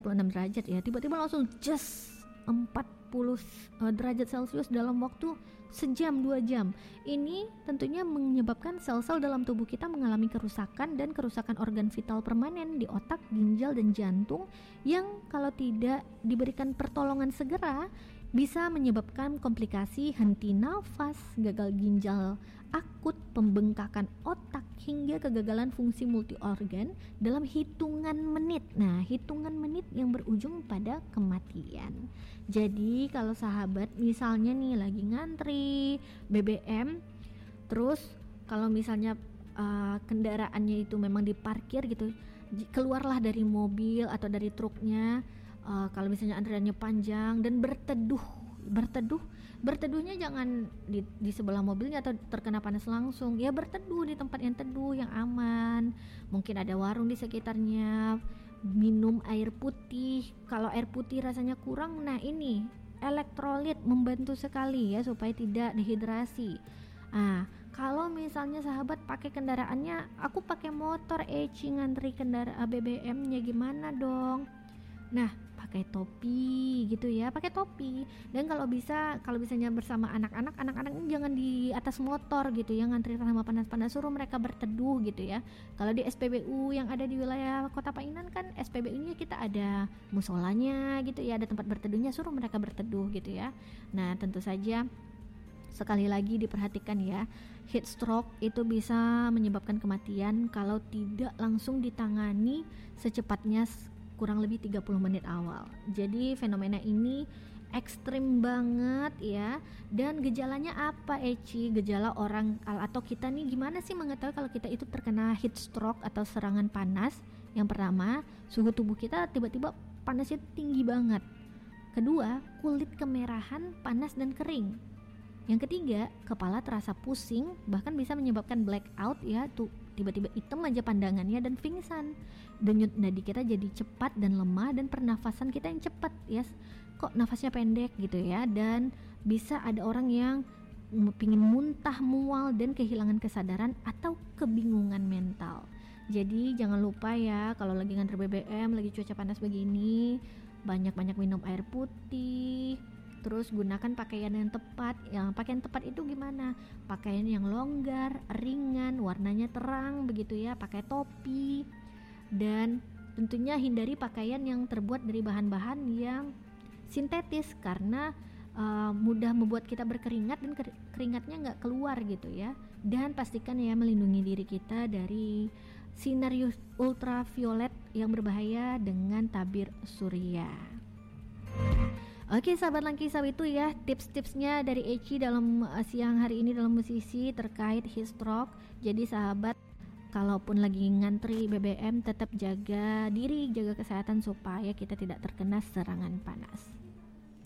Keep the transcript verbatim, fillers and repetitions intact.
puluh enam derajat ya, tiba-tiba langsung just empat puluh uh, derajat Celcius dalam waktu sejam dua jam. Ini tentunya menyebabkan sel-sel dalam tubuh kita mengalami kerusakan dan kerusakan organ vital permanen di otak, ginjal dan jantung yang kalau tidak diberikan pertolongan segera bisa menyebabkan komplikasi henti nafas, gagal ginjal akut, pembengkakan otak hingga kegagalan fungsi multi organ dalam hitungan menit. Nah, hitungan menit yang berujung pada kematian. Jadi kalau sahabat misalnya nih lagi ngantri B B M, terus kalau misalnya uh, kendaraannya itu memang diparkir gitu, keluarlah dari mobil atau dari truknya. Uh, kalau misalnya antriannya panjang dan berteduh, berteduh, berteduhnya jangan di, di sebelah mobilnya atau terkena panas langsung. Ya berteduh di tempat yang teduh, yang aman. Mungkin ada warung di sekitarnya. Minum air putih. Kalau air putih rasanya kurang, nah ini elektrolit membantu sekali ya supaya tidak dehidrasi. Ah, kalau misalnya sahabat pakai kendaraannya, aku pakai motor, Eci ngantri kendaraan B B M-nya gimana dong? Nah, pakai topi gitu ya, pakai topi. Dan kalau bisa, kalau misalnya bersama anak-anak, anak-anak ini jangan di atas motor gitu ya, ngantri sama panas-panas, suruh mereka berteduh gitu ya. Kalau di S P B U yang ada di wilayah Kota Painan kan S P B U-nya kita ada musolanya gitu ya, ada tempat berteduhnya, suruh mereka berteduh gitu ya. Nah, tentu saja sekali lagi diperhatikan ya, heat stroke itu bisa menyebabkan kematian kalau tidak langsung ditangani secepatnya kurang lebih tiga puluh menit awal. Jadi fenomena ini ekstrim banget ya. Dan gejalanya apa, Eci? Gejala orang atau kita nih gimana sih mengetahui kalau kita itu terkena heat stroke atau serangan panas? Yang pertama, suhu tubuh kita tiba-tiba panasnya tinggi banget. Kedua, kulit kemerahan, panas dan kering. Yang ketiga, kepala terasa pusing, bahkan bisa menyebabkan blackout ya, tuh tiba-tiba hitam aja pandangannya dan pingsan. Denyut nadi kita jadi cepat dan lemah dan pernafasan kita yang cepat ya. Kok nafasnya pendek gitu ya, dan bisa ada orang yang pingin muntah, mual dan kehilangan kesadaran atau kebingungan mental. Jadi jangan lupa ya, kalau lagi nganter B B M, lagi cuaca panas begini, banyak-banyak minum air putih. Terus gunakan pakaian yang tepat. Yang pakaian tepat itu gimana? Pakaian yang longgar, ringan, warnanya terang begitu ya, pakai topi. Dan tentunya hindari pakaian yang terbuat dari bahan-bahan yang sintetis karena uh, mudah membuat kita berkeringat dan keringatnya nggak keluar gitu ya. Dan pastikan ya melindungi diri kita dari sinar ultraviolet yang berbahaya dengan tabir surya. Oke sahabat Langkisau, itu ya tips-tipsnya dari Eci dalam uh, siang hari ini dalam musisi terkait heat stroke. Jadi sahabat, kalaupun lagi ngantri B B M tetap jaga diri, jaga kesehatan supaya kita tidak terkena serangan panas.